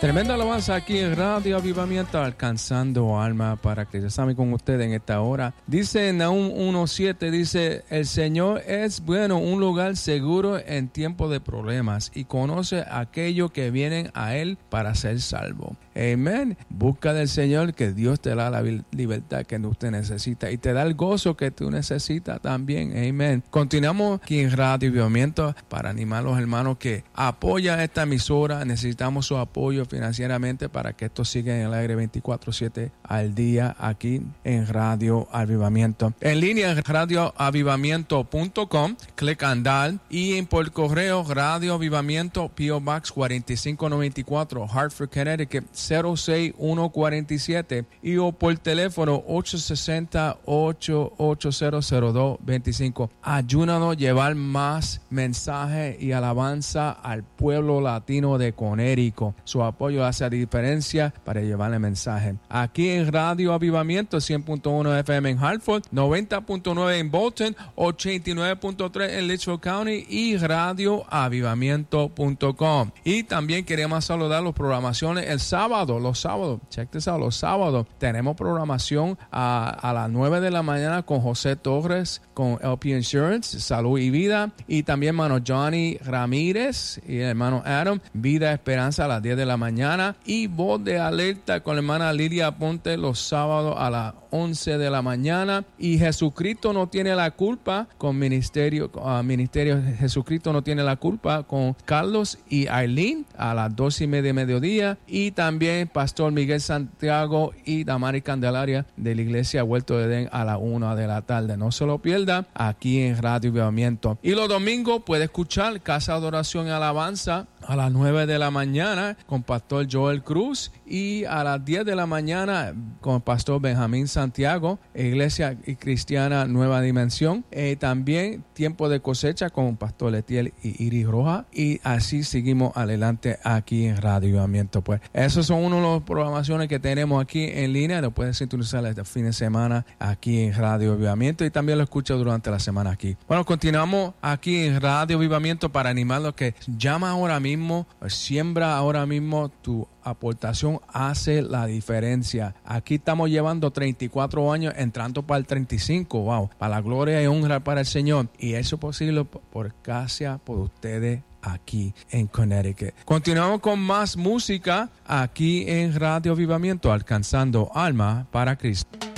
Tremenda alabanza aquí en Radio Avivamiento, alcanzando alma para que estamos con ustedes en esta hora. Dice Nahum 1:7, dice, el Señor es bueno, un lugar seguro en tiempo de problemas y conoce a aquellos que vienen a Él para ser salvos. Amén. Busca del Señor que Dios te da la libertad que usted necesita y te da el gozo que tú necesitas también. Amén. Continuamos aquí en Radio Avivamiento para animar a los hermanos que apoyan esta emisora. Necesitamos su apoyo financieramente para que esto siga en el aire 24/7 al día aquí en Radio Avivamiento. En línea en radioavivamiento.com, clic andar y por correo Radio Avivamiento, P.O. Box 4594, Hartford, Connecticut 06147 y o por teléfono 860-880-0225. Ayúdanos a llevar más mensaje y alabanza al pueblo latino de Connecticut. Su apoyo hace la diferencia para llevar el mensaje. Aquí en Radio Avivamiento 100.1 FM en Hartford, 90.9 en Bolton, 89.3 en Litchfield County y radioavivamiento.com. Y también queremos saludar las programaciones los sábados, check this out, los sábados tenemos programación a las 9 de la mañana con José Torres, con LP Insurance, Salud y Vida, y también hermano Johnny Ramírez y el hermano Adam, Vida Esperanza a las 10 de la mañana, y Voz de Alerta con la hermana Lidia Ponte los sábados a las 11 de la mañana, y Jesucristo no tiene la culpa con Ministerio Jesucristo no tiene la culpa con Carlos y Aileen a las 2:30 de mediodía, y también Pastor Miguel Santiago y Damari Candelaria de la Iglesia Huerto de Edén a las 1 de la tarde. No se lo pierda aquí en Radio Avivamiento. Y los domingos puede escuchar Casa de Oración y Alabanza a las 9 de la mañana con Pastor Joel Cruz, y a las 10 de la mañana con Pastor Benjamín Santiago, Iglesia Cristiana Nueva Dimensión. También Tiempo de Cosecha con Pastor Letiel y Iris Roja, y así seguimos adelante aquí en Radio Avivamiento. Pues esos son uno de las programaciones que tenemos aquí en línea. Lo puedes sintonizar este fin de semana aquí en Radio Avivamiento y también lo escuchas durante la semana aquí. Bueno, continuamos aquí en Radio Avivamiento para animarlos que llama ahora mismo, siembra ahora mismo. Tu aportación hace la diferencia. Aquí estamos llevando 34 años, entrando para el 35. Wow, para la gloria y honra para el Señor. Y eso es posible por gracia por ustedes aquí en Connecticut. Continuamos con más música aquí en Radio Avivamiento, alcanzando alma para Cristo.